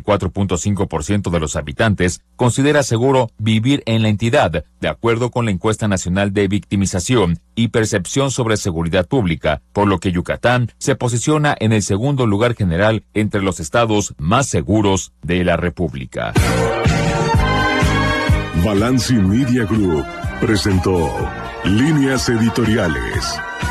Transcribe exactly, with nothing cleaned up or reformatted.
cuatro punto cinco por ciento de los habitantes considera seguro vivir en la entidad, de acuerdo con la encuesta nacional de victimización y percepción sobre seguridad pública, por lo que Yucatán se posiciona en el segundo lugar general entre los estados más seguros de la República. Balanci Media Group presentó Líneas Editoriales